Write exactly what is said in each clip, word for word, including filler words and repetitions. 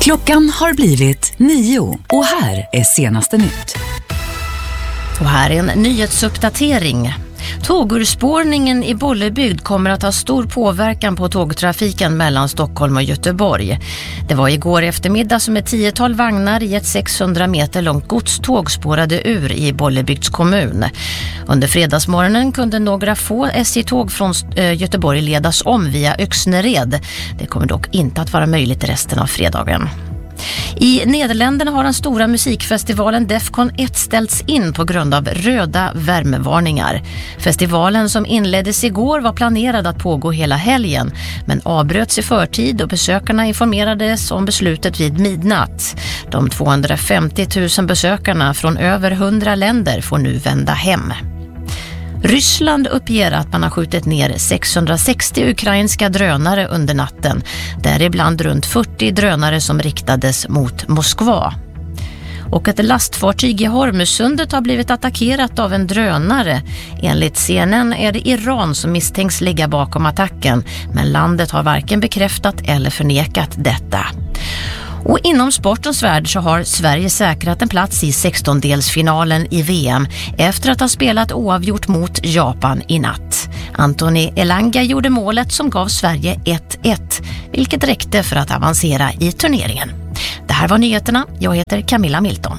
Klockan har blivit nio och här är senaste nytt. Och här är en nyhetsuppdatering. Tågurspårningen i Bollebygd kommer att ha stor påverkan på tågtrafiken mellan Stockholm och Göteborg. Det var igår eftermiddag som ett tiotal vagnar i ett sexhundra meter långt godståg spårade ur i Bollebygds kommun. Under fredagsmorgonen kunde några få S J-tåg från Göteborg ledas om via Öxnered. Det kommer dock inte att vara möjligt resten av fredagen. I Nederländerna har den stora musikfestivalen Defcon ett ställts in på grund av röda värmevarningar. Festivalen som inleddes igår var planerad att pågå hela helgen, men avbröts i förtid och besökarna informerades om beslutet vid midnatt. De tvåhundrafemtio tusen besökarna från över hundra länder får nu vända hem. Ryssland uppger att man har skjutit ner sexhundrasextio ukrainska drönare under natten, däribland runt fyrtio drönare som riktades mot Moskva. Och ett lastfartyg i Hormuzsundet har blivit attackerat av en drönare. Enligt C N N är det Iran som misstänks ligga bakom attacken, men landet har varken bekräftat eller förnekat detta. Och inom sportens värld så har Sverige säkrat en plats i sextondelsfinalen i V M efter att ha spelat oavgjort mot Japan i natt. Anthony Elanga gjorde målet som gav Sverige ett ett, vilket räckte för att avancera i turneringen. Det här var nyheterna. Jag heter Camilla Milton.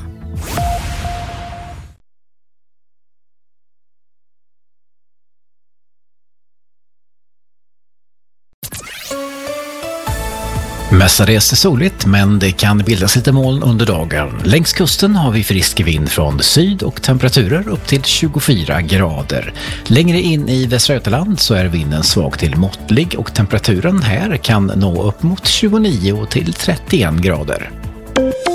Mestadels är soligt, men det kan bildas lite moln under dagen. Längs kusten har vi frisk vind från syd och temperaturer upp till tjugofyra grader. Längre in i Västra Götaland så är vinden svag till måttlig och temperaturen här kan nå upp mot tjugonio till trettioen grader.